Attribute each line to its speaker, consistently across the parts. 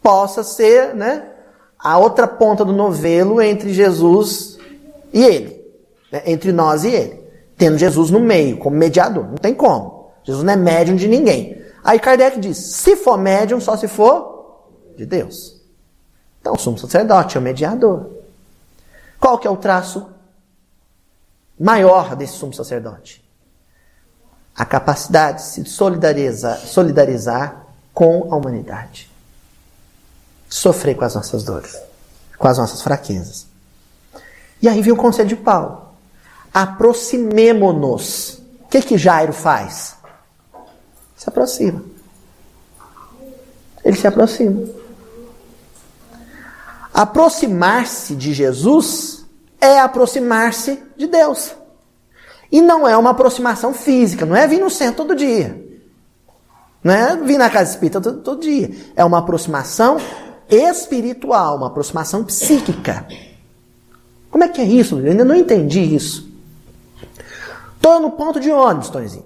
Speaker 1: possa ser, né, a outra ponta do novelo entre Jesus e ele, né, entre nós e ele, tendo Jesus no meio, como mediador. Não tem como. Jesus não é médium de ninguém. Aí Kardec diz, se for médium, só se for de Deus. Então, o sumo sacerdote é o mediador. Qual que é o traço maior desse sumo sacerdote? A capacidade de se solidarizar com a humanidade. Sofrer com as nossas dores, com as nossas fraquezas. E aí vem o conselho de Paulo. Aproximemo-nos. O que Jairo faz? Se aproxima. Ele se aproxima. Aproximar-se de Jesus é aproximar-se de Deus. E não é uma aproximação física, não é vir no centro todo dia. Não é vir na casa espírita todo dia. É uma aproximação espiritual, uma aproximação psíquica. Como é que é isso? Eu ainda não entendi isso. Estou no ponto de ônibus, Tonzinho.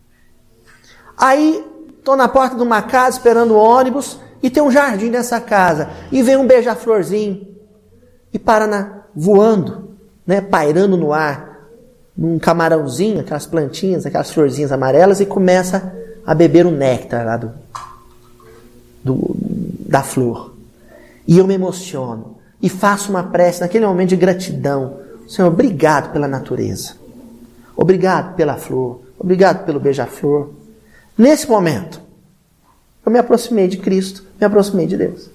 Speaker 1: Aí, estou na porta de uma casa esperando o ônibus e tem um jardim nessa casa. E vem um beija-florzinho e para voando, né, pairando no ar, num camarãozinho, aquelas plantinhas, aquelas florzinhas amarelas, e começa a beber o néctar lá da flor. E eu me emociono e faço uma prece naquele momento de gratidão. Senhor, obrigado pela natureza. Obrigado pela flor. Obrigado pelo beija-flor. Nesse momento, eu me aproximei de Cristo, me aproximei de Deus.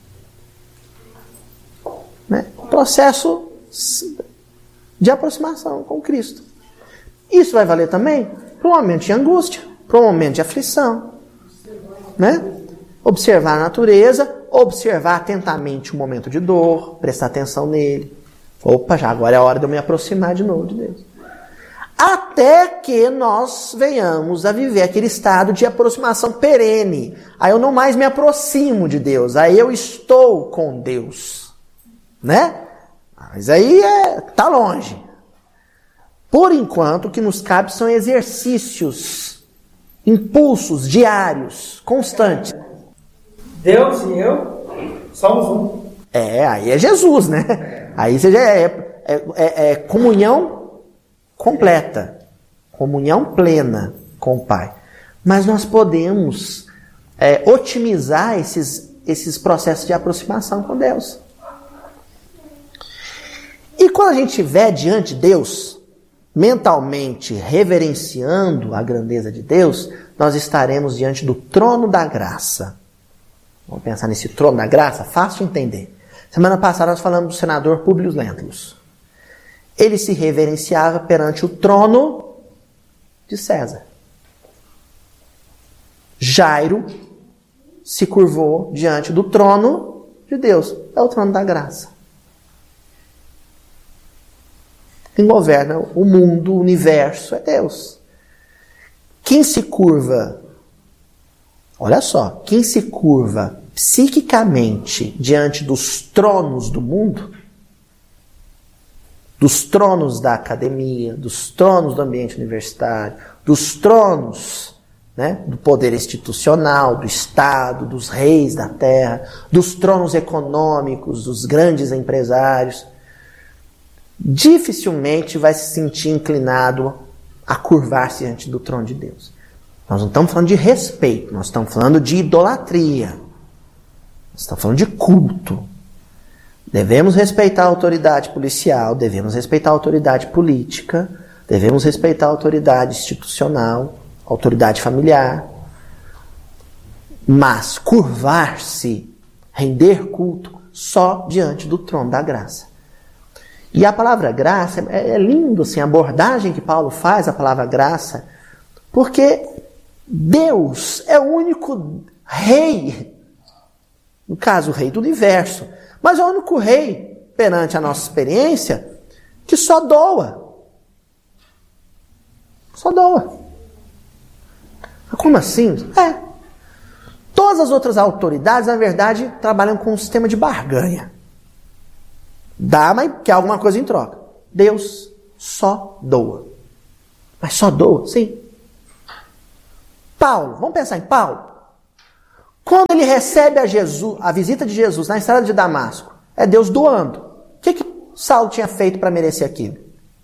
Speaker 1: Né? Processo de aproximação com Cristo. Isso vai valer também para um momento de angústia, para um momento de aflição. Né? Observar a natureza, observar atentamente o momento de dor, prestar atenção nele. Opa, já agora é a hora de eu me aproximar de novo de Deus. Até que nós venhamos a viver aquele estado de aproximação perene. Aí eu não mais me aproximo de Deus, aí eu estou com Deus. Né? Mas aí tá longe. Por enquanto, o que nos cabe são exercícios, impulsos diários, constantes.
Speaker 2: Deus e eu somos um.
Speaker 1: Aí é Jesus, né? Aí você já é comunhão completa, comunhão plena com o Pai. Mas nós podemos otimizar esses processos de aproximação com Deus. E quando a gente estiver diante de Deus, mentalmente reverenciando a grandeza de Deus, nós estaremos diante do trono da graça. Vamos pensar nesse trono da graça? Fácil de entender. Semana passada nós falamos do senador Públio Lentulus. Ele se reverenciava perante o trono de César. Jairo se curvou diante do trono de Deus. É o trono da graça. Quem governa o mundo, o universo, é Deus. Quem se curva, olha só, quem se curva psiquicamente diante dos tronos do mundo, dos tronos da academia, dos tronos do ambiente universitário, dos tronos, né, do poder institucional, do Estado, dos reis da terra, dos tronos econômicos, dos grandes empresários, dificilmente vai se sentir inclinado a curvar-se diante do trono de Deus. Nós não estamos falando de respeito, nós estamos falando de idolatria. Nós estamos falando de culto. Devemos respeitar a autoridade policial, devemos respeitar a autoridade política, devemos respeitar a autoridade institucional, a autoridade familiar. Mas curvar-se, render culto, só diante do trono da graça. E a palavra graça, é lindo assim, a abordagem que Paulo faz à palavra graça, porque Deus é o único rei, no caso o rei do universo, mas é o único rei, perante a nossa experiência, que só doa. Só doa. Como assim? Todas as outras autoridades, na verdade, trabalham com um sistema de barganha. Dá, mas quer alguma coisa em troca. Deus só doa. Mas só doa? Sim. Paulo, vamos pensar em Paulo. Quando ele recebe a visita de Jesus na estrada de Damasco, é Deus doando. O que Saulo tinha feito para merecer aquilo?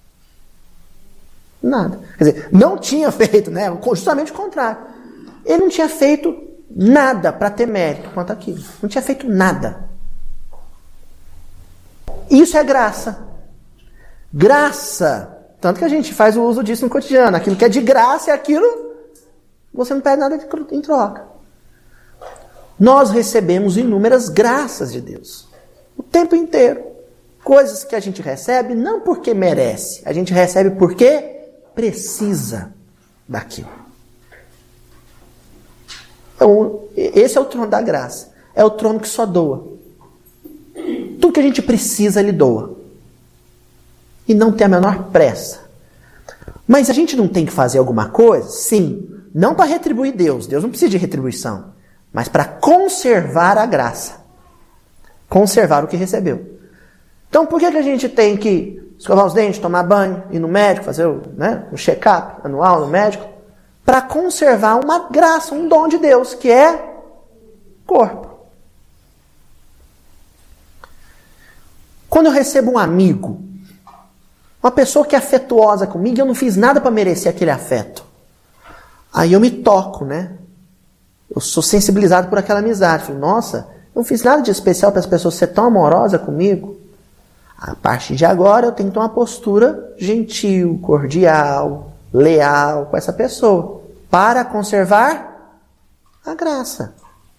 Speaker 1: Nada. Quer dizer, não tinha feito, né? Justamente o contrário. Ele não tinha feito nada para ter mérito quanto aquilo. Não tinha feito nada. Isso é graça. Graça. Tanto que a gente faz o uso disso no cotidiano. Aquilo que é de graça é aquilo, você não pede nada em troca. Nós recebemos inúmeras graças de Deus. O tempo inteiro. Coisas que a gente recebe não porque merece. A gente recebe porque precisa daquilo. Então, esse é o trono da graça. É o trono que só doa. Tudo que a gente precisa, ele doa. E não tem a menor pressa. Mas a gente não tem que fazer alguma coisa? Sim. Não para retribuir Deus. Deus não precisa de retribuição. Mas para conservar a graça. Conservar o que recebeu. Então por que a gente tem que escovar os dentes, tomar banho, ir no médico, fazer o check-up anual no médico? Para conservar uma graça, um dom de Deus, que é corpo. Quando eu recebo um amigo, uma pessoa que é afetuosa comigo, eu não fiz nada para merecer aquele afeto. Aí eu me toco, né? Eu sou sensibilizado por aquela amizade. Falo, nossa, eu não fiz nada de especial para as pessoas ser tão amorosas comigo. A partir de agora eu tenho que ter uma postura gentil, cordial, leal com essa pessoa, para conservar a graça.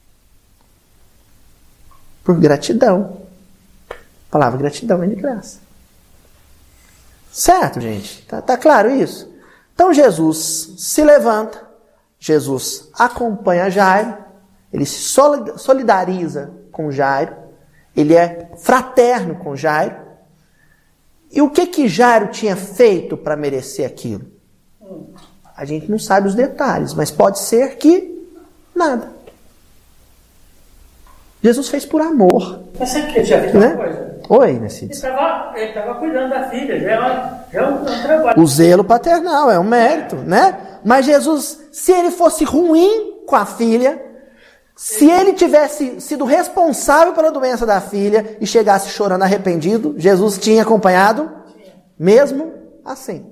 Speaker 1: Por gratidão. A palavra gratidão é de graça. Certo, gente? Tá claro isso? Então Jesus se levanta, Jesus acompanha Jairo, ele se solidariza com Jairo, ele é fraterno com Jairo. E o que Jairo tinha feito para merecer aquilo? A gente não sabe os detalhes, mas pode ser que nada. Jesus fez por amor.
Speaker 2: Mas sabe que ele tinha feito uma coisa?
Speaker 1: Oi, Nessides.
Speaker 2: Ele estava cuidando da filha, já é um trabalho.
Speaker 1: O zelo paternal é um mérito, né? Mas Jesus, se ele fosse ruim com a filha, se ele tivesse sido responsável pela doença da filha e chegasse chorando arrependido, Jesus tinha acompanhado, mesmo assim.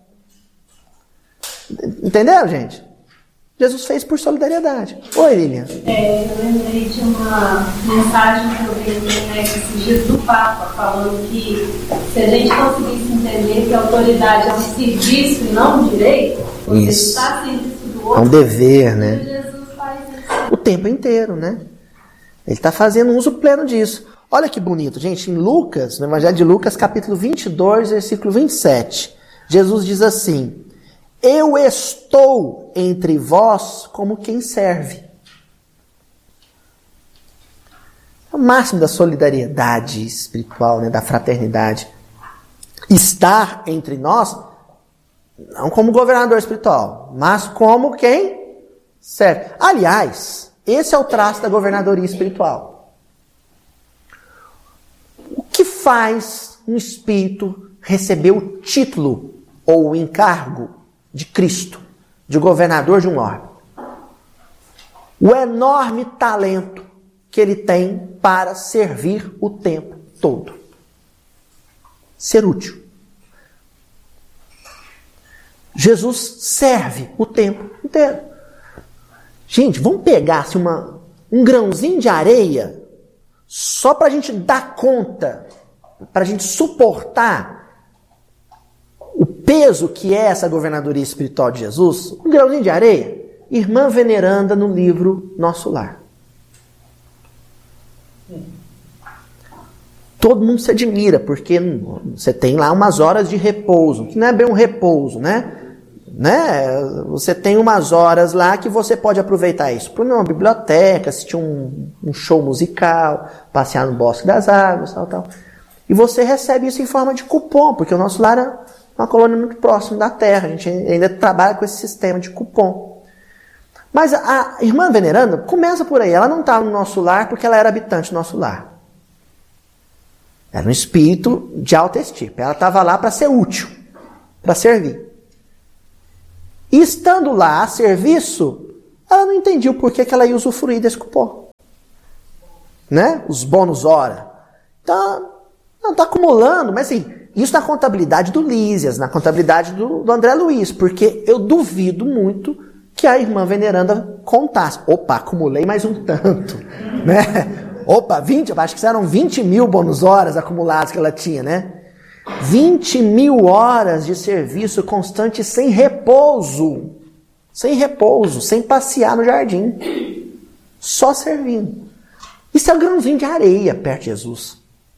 Speaker 1: Entenderam, gente? Jesus fez por solidariedade. Oi, Lilian.
Speaker 3: Eu lembrei de uma mensagem que eu vi na internet esses dias do Papa, falando que se a gente conseguisse entender que a autoridade é um serviço e não um direito, você está a serviço do outro.
Speaker 1: É um dever, né?
Speaker 3: Jesus faz isso.
Speaker 1: O tempo inteiro, né? Ele está fazendo um uso pleno disso. Olha que bonito, gente. Em Lucas, no Evangelho de Lucas, capítulo 22, versículo 27, Jesus diz assim: eu estou entre vós como quem serve. É o máximo da solidariedade espiritual, né, da fraternidade. Estar entre nós, não como governador espiritual, mas como quem serve. Aliás, esse é o traço da governadoria espiritual. O que faz um espírito receber o título ou o encargo de Cristo, de governador de um órgão? O enorme talento que ele tem para servir o tempo todo. Ser útil. Jesus serve o tempo inteiro. Gente, vamos pegar assim, um grãozinho de areia só para a gente dar conta, para a gente suportar o peso que é essa governadoria espiritual de Jesus. Um grãozinho de areia. Irmã Veneranda no livro Nosso Lar. Todo mundo se admira, porque você tem lá umas horas de repouso, que não é bem um repouso, né? Você tem umas horas lá que você pode aproveitar isso para uma biblioteca, assistir um show musical, passear no Bosque das Águas, tal. E você recebe isso em forma de cupom, porque o Nosso Lar é uma colônia muito próxima da Terra, a gente ainda trabalha com esse sistema de cupom. Mas a irmã Veneranda começa por aí, ela não estava no Nosso Lar porque ela era habitante do Nosso Lar. Era um espírito de alta estirpe. Ela estava lá para ser útil, para servir. E estando lá a serviço, ela não entendia o porquê que ela ia usufruir desse cupom. Né? Os bônus hora. Então, não está acumulando, mas assim, isso na contabilidade do Lísias, na contabilidade do André Luiz, porque eu duvido muito que a irmã veneranda contasse. Opa, acumulei mais um tanto, né? Opa, 20, eu acho que eram 20 mil bônus horas acumulados que ela tinha, né? 20 mil horas de serviço constante sem repouso, sem passear no jardim, só servindo. Isso é um grãozinho de areia perto de Jesus.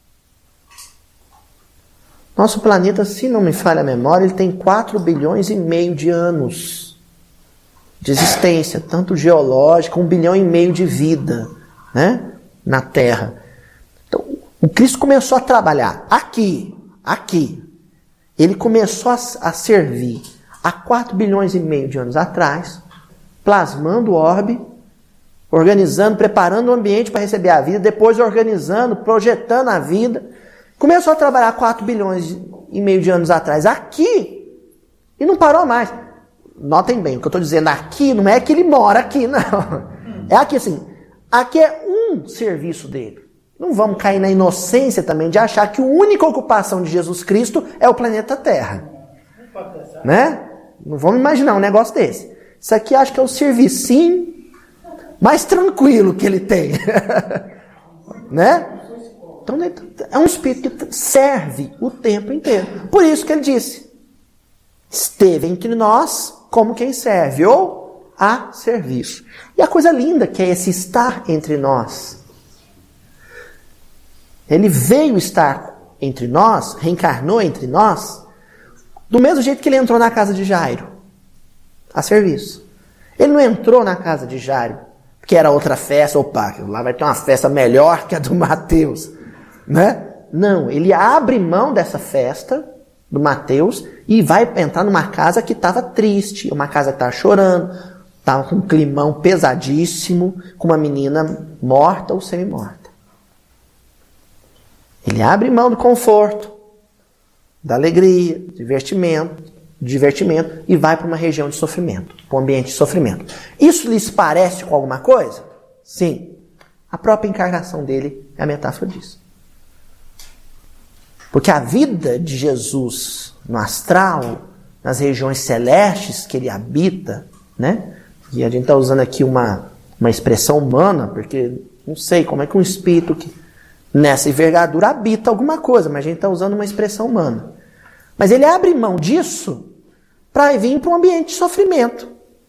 Speaker 1: Nosso planeta, se não me falha a memória, ele tem 4 bilhões e meio de anos de existência, tanto geológica, 1,5 bilhão de vida, né, na Terra. Então, o Cristo começou a trabalhar aqui. Ele começou a servir há 4 bilhões e meio de anos atrás, plasmando o orbe, organizando, preparando o ambiente para receber a vida, depois organizando, projetando a vida. Começou a trabalhar 4 bilhões e meio de anos atrás aqui e não parou mais. Notem bem, o que eu estou dizendo aqui não é que ele mora aqui, não. É aqui assim, aqui é um serviço dele. Não vamos cair na inocência também de achar que a única ocupação de Jesus Cristo é o planeta Terra. Né? Não vamos imaginar um negócio desse. Isso aqui acho que é o servicinho mais tranquilo que ele tem. Né? Então é um espírito que serve o tempo inteiro. Por isso que ele disse: esteve entre nós como quem serve, ou a serviço. E a coisa linda que é esse estar entre nós. Ele veio estar entre nós, reencarnou entre nós, do mesmo jeito que ele entrou na casa de Jairo, a serviço. Ele não entrou na casa de Jairo porque era outra festa, opa, lá vai ter uma festa melhor que a do Mateus, né? Não, ele abre mão dessa festa do Mateus e vai entrar numa casa que estava triste, uma casa que estava chorando, estava com um climão pesadíssimo, com uma menina morta ou semi-morta. Ele abre mão do conforto, da alegria, do divertimento e vai para uma região de sofrimento, para um ambiente de sofrimento. Isso lhes parece com alguma coisa? Sim. A própria encarnação dele é a metáfora disso. Porque a vida de Jesus no astral, nas regiões celestes que ele habita, né? E a gente está usando aqui uma expressão humana, porque não sei como é que um espírito que nessa envergadura habita alguma coisa, mas a gente está usando uma expressão humana. Mas ele abre mão disso para vir para um ambiente de sofrimento.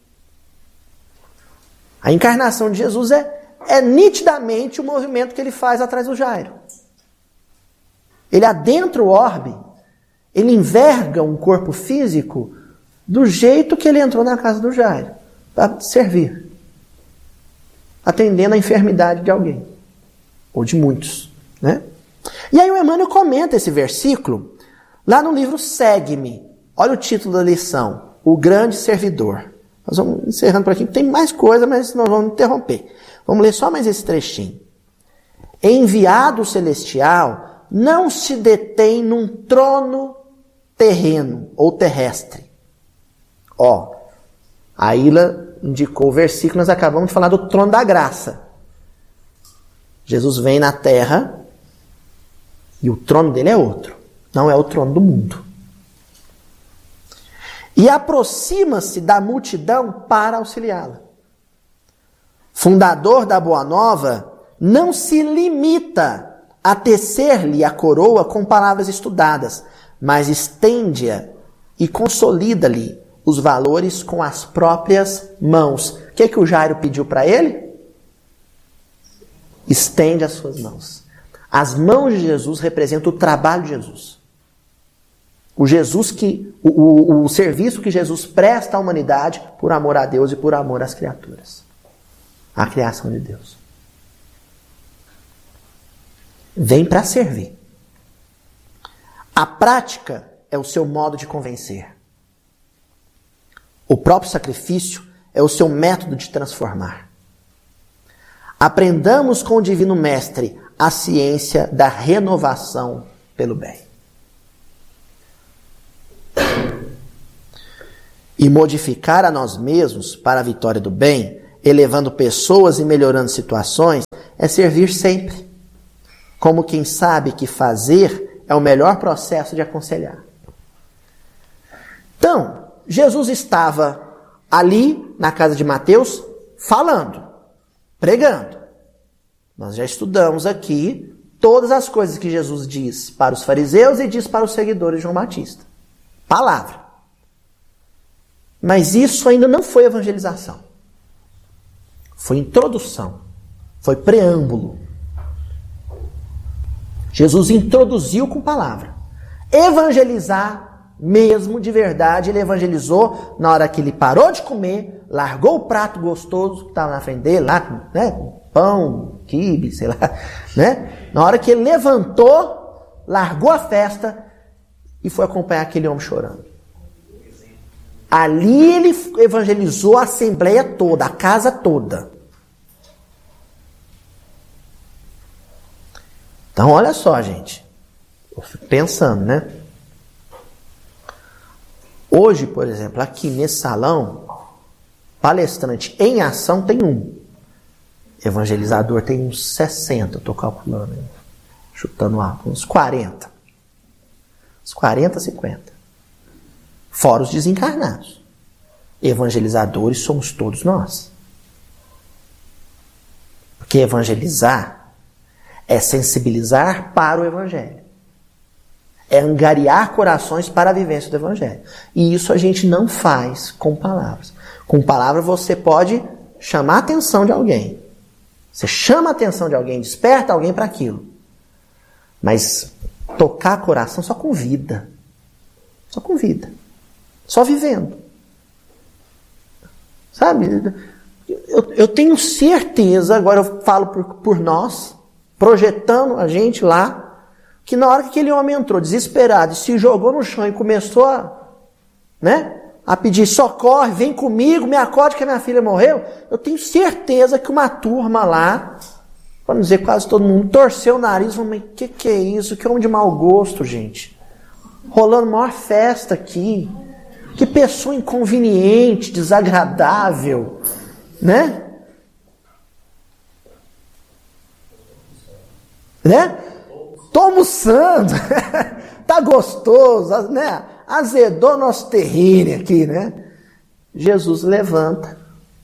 Speaker 1: A encarnação de Jesus é nitidamente o movimento que ele faz atrás do Jairo. Ele adentra o orbe, ele enverga um corpo físico do jeito que ele entrou na casa do Jairo, para servir, atendendo a enfermidade de alguém, ou de muitos. Né? E aí o Emmanuel comenta esse versículo lá no livro Segue-me. Olha o título da lição: O Grande Servidor. Nós vamos encerrando por aqui, tem mais coisa, mas nós vamos interromper. Vamos ler só mais esse trechinho. Enviado celestial não se detém num trono terreno ou terrestre. A Ilha indicou o versículo, nós acabamos de falar do trono da graça. Jesus vem na terra e o trono dele é outro. Não é o trono do mundo. E aproxima-se da multidão para auxiliá-la. Fundador da Boa Nova não se limita a tecer-lhe a coroa com palavras estudadas, mas estende-a e consolida-lhe os valores com as próprias mãos. O que o Jairo pediu para ele? Estende as suas mãos. As mãos de Jesus representam o trabalho de Jesus. O serviço que Jesus presta à humanidade por amor a Deus e por amor às criaturas. A criação de Deus. Vem para servir. A prática é o seu modo de convencer. O próprio sacrifício é o seu método de transformar. Aprendamos com o Divino Mestre a ciência da renovação pelo bem. E modificar a nós mesmos para a vitória do bem elevando pessoas e melhorando situações, é servir sempre, como quem sabe que fazer é o melhor processo de aconselhar. Então, Jesus estava ali na casa de Mateus falando, pregando. Nós já estudamos aqui todas as coisas que Jesus diz para os fariseus e diz para os seguidores de João Batista. Palavra. Mas isso ainda não foi evangelização. Foi introdução. Foi preâmbulo. Jesus introduziu com palavra. Evangelizar mesmo, de verdade, ele evangelizou na hora que ele parou de comer, largou o prato gostoso que estava na frente dele, lá, né, com pão, quibe, sei lá, né? Na hora que ele levantou, largou a festa e foi acompanhar aquele homem chorando. Ali ele evangelizou a assembleia toda, a casa toda. Então, olha só, gente. Eu fico pensando, né? Hoje, por exemplo, aqui nesse salão, palestrante em ação tem um. Evangelizador tem uns 60, eu estou calculando, chutando alto, uns 40. Uns 40, 50. Fora os desencarnados. Evangelizadores somos todos nós. Porque evangelizar é sensibilizar para o Evangelho. É angariar corações para a vivência do Evangelho. E isso a gente não faz com palavras. Com palavras você pode chamar a atenção de alguém. Você chama a atenção de alguém, desperta alguém para aquilo. Mas tocar coração só com vida. Só com vida. Só vivendo. Sabe? Eu tenho certeza, agora eu falo por nós, projetando a gente lá, que na hora que aquele homem entrou desesperado e se jogou no chão e começou a pedir socorro, vem comigo, me acorde que a minha filha morreu, eu tenho certeza que uma turma lá, para não dizer quase todo mundo, torceu o nariz e falou, mas que é isso? Que homem de mau gosto, gente. Rolando maior festa aqui. Que pessoa inconveniente, desagradável, né? Tô almoçando, tá gostoso, né? Azedou nosso terrível aqui, né? Jesus levanta,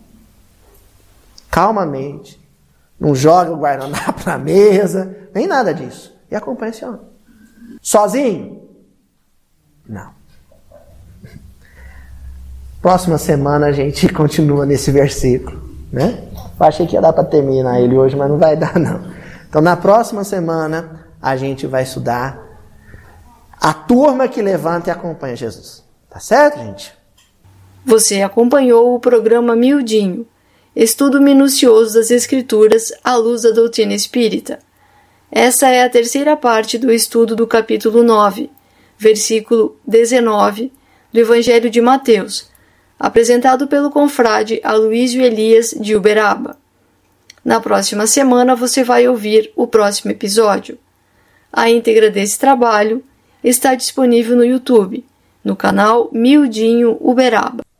Speaker 1: calmamente, não joga o guardanapo na mesa, nem nada disso, e acompanha esse homem. Sozinho? Não. Próxima semana a gente continua nesse versículo, né? Eu achei que ia dar para terminar ele hoje, mas não vai dar, não. Então, na próxima semana, a gente vai estudar a turma que levanta e acompanha Jesus. Tá certo, gente?
Speaker 4: Você acompanhou o programa Miudinho, estudo minucioso das Escrituras à luz da doutrina espírita. Essa é a terceira parte do estudo do capítulo 9, versículo 19, do Evangelho de Mateus, apresentado pelo confrade Aloísio Elias de Uberaba. Na próxima semana você vai ouvir o próximo episódio. A íntegra desse trabalho está disponível no YouTube, no canal Miudinho Uberaba.